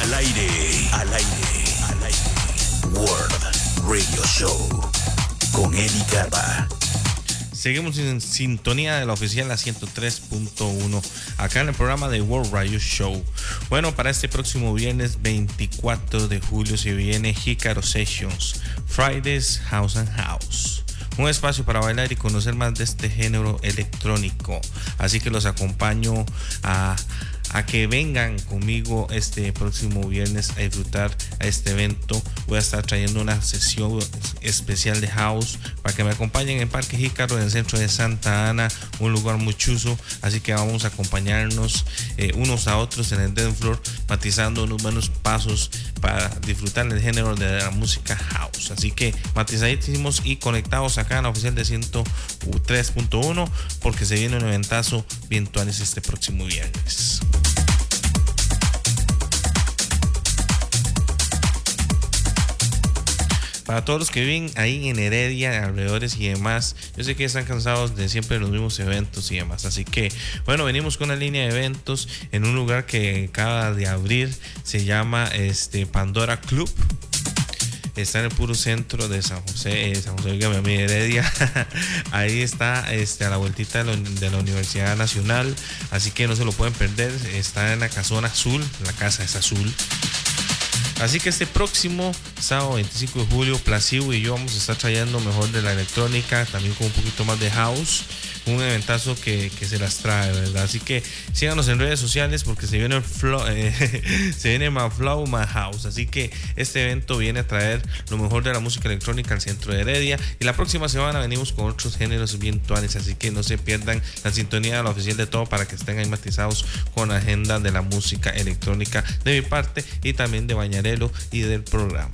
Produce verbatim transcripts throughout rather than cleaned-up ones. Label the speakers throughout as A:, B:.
A: Al aire, al aire, al aire. World Radio Show con Eddie Garba.
B: Seguimos en sintonía de la oficial, la ciento tres punto uno, acá en el programa de World Radio Show. Bueno, para este próximo viernes veinticuatro de julio se viene Jícaro Sessions, Fridays House and House. Un espacio para bailar y conocer más de este género electrónico. Así que los acompaño a... a que vengan conmigo este próximo viernes a disfrutar a este evento. Voy a estar trayendo una sesión especial de house para que me acompañen en Parque Jícaro, en el centro de Santa Ana, un lugar muy chuzo. Así que vamos a acompañarnos eh, unos a otros en el dance floor, matizando unos buenos pasos para disfrutar el género de la música house. Así que matizadísimos y conectados acá en la oficial de ciento tres punto uno, porque se viene un eventazo virtuales este próximo viernes. Para todos los que viven ahí en Heredia, alrededores y demás, yo sé que están cansados de siempre los mismos eventos y demás. Así que, bueno, venimos con una línea de eventos en un lugar que acaba de abrir. Se llama este, Pandora Club. Está en el puro centro de San José, eh, San José, dígame a mí, Heredia. Ahí está este, a la vueltita de la, de la Universidad Nacional. Así que no se lo pueden perder. Está en la casona azul. La casa es azul. Así que este próximo sábado veinticinco de julio, Placebo y yo vamos a estar trayendo mejor de la electrónica, también con un poquito más de house. Un eventazo que, que se las trae, ¿verdad? Así que síganos en redes sociales porque se viene el flow, eh, se viene más flow, más house. Así que este evento viene a traer lo mejor de la música electrónica al centro de Heredia. Y la próxima semana venimos con otros géneros virtuales. Así que no se pierdan la sintonía de la oficial de todo para que estén ahí matizados con la agenda de la música electrónica de mi parte y también de Bañarelo y del programa.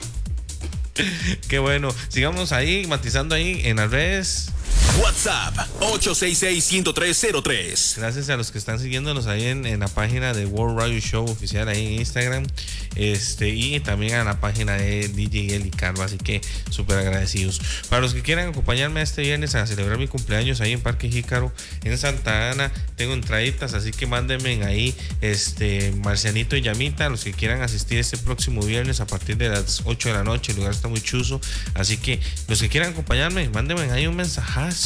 B: Qué bueno, sigamos ahí matizando ahí en las redes.
A: WhatsApp ocho seis seis, uno cero tres cero tres.
B: Gracias a los que están siguiéndonos ahí en, en la página de World Radio Show oficial ahí en Instagram, este, y también a la página de D J Eli Carva. Así que súper agradecidos. Para los que quieran acompañarme este viernes a celebrar mi cumpleaños ahí en Parque Jícaro en Santa Ana, tengo entraditas, así que mándenme ahí este Marcianito y Llamita. Los que quieran asistir este próximo viernes a partir de las ocho de la noche, el lugar está muy chuzo. Así que los que quieran acompañarme, mándenme ahí un mensajazo.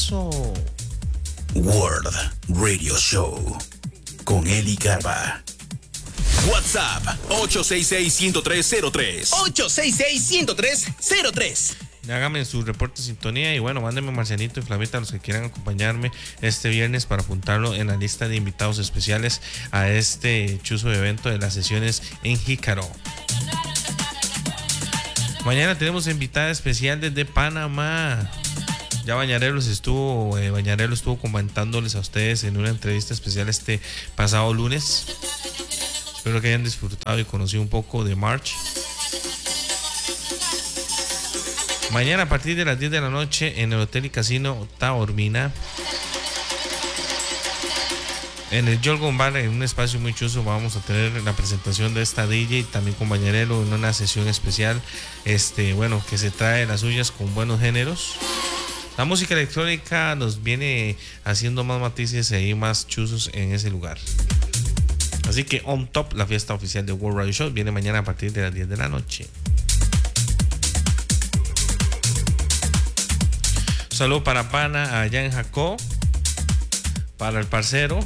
A: World Radio Show con Eli Garba. WhatsApp ocho seis seis, uno cero tres cero tres.
C: ocho seis seis, uno cero tres cero tres.
B: Háganme su reporte de sintonía y bueno, mándenme Marcianito y Flamita a los que quieran acompañarme este viernes para apuntarlo en la lista de invitados especiales a este chuzo evento de las sesiones en Jícaro. Mañana tenemos invitada especial desde Panamá. Ya Bañarelos estuvo, eh, Bañarelo estuvo comentándoles a ustedes en una entrevista especial este pasado lunes. Espero que hayan disfrutado y conocido un poco de March. Mañana a partir de las diez de la noche en el Hotel y Casino Taormina, en el Jolgon Bar, en un espacio muy chuzo, vamos a tener la presentación de esta D J también con Bañarelo en una sesión especial, este, bueno, que se trae las suyas con buenos géneros. La música electrónica nos viene haciendo más matices y más chuzos en ese lugar. Así que on top, la fiesta oficial de World Radio Show viene mañana a partir de las diez de la noche. Un saludo para Pana allá en Jacó, para el parcero,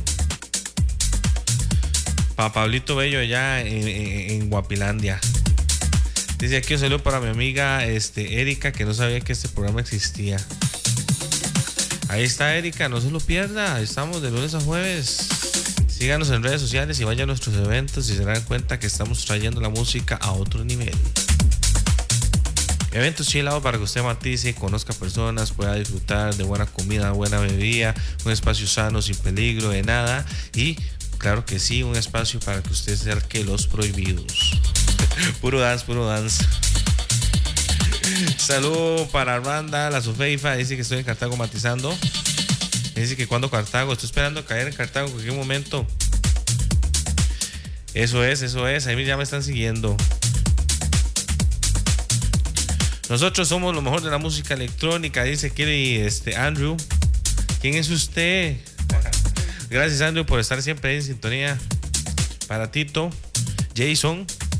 B: para Pablito Bello allá en, en, en Guapilandia. Dice aquí un saludo para mi amiga este, Erika, que no sabía que este programa existía. Ahí está Erika, no se lo pierda. Estamos de lunes a jueves. Síganos en redes sociales y vayan a nuestros eventos y se darán cuenta que estamos trayendo la música a otro nivel. Eventos chilados para que usted matice, conozca personas, pueda disfrutar de buena comida, buena bebida, un espacio sano, sin peligro de nada. Y claro que sí, un espacio para que usted se acerque los prohibidos. Puro dance, puro dance. Saludo para Armanda, la Sofeifa, dice que estoy en Cartago matizando. Dice que cuando Cartago, estoy esperando caer en Cartago en cualquier momento. Eso es, eso es, ahí ya me están siguiendo. Nosotros somos lo mejor de la música electrónica, dice Kelly, este, Andrew. ¿Quién es usted? Gracias, Andrew, por estar siempre ahí en sintonía. Para Tito, Jason,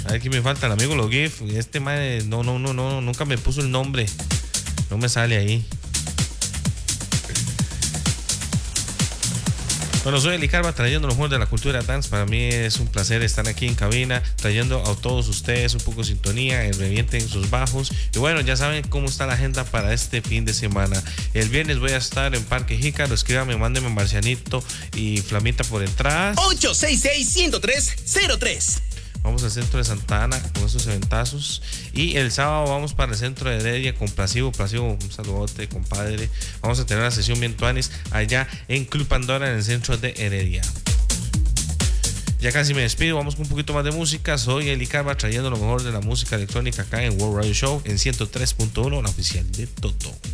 B: A ver, aquí me falta el amigo Logif. Este madre, no, no, no, no, nunca me puso el nombre. No me sale ahí. Bueno, soy Eli Carva trayendo lo mejor de la cultura dance. Para mí es un placer estar aquí en cabina trayendo a todos ustedes un poco de sintonía, el reviente en sus bajos. Y bueno, ya saben cómo está la agenda para este fin de semana. El viernes voy a estar en Parque Jícaro. Escríbame, mándeme Marcianito y Flamita por entradas.
C: ocho seis seis, uno cero tres, cero tres.
B: Vamos al centro de Santa Ana con esos eventazos. Y el sábado vamos para el centro de Heredia con Plasivo. Plasivo, un saludote, compadre. Vamos a tener una sesión bien tuanis allá en Club Pandora en el centro de Heredia. Ya casi me despido, vamos con un poquito más de música. Soy Eli Carva trayendo lo mejor de la música electrónica acá en World Radio Show en ciento tres punto uno, la oficial de Toto.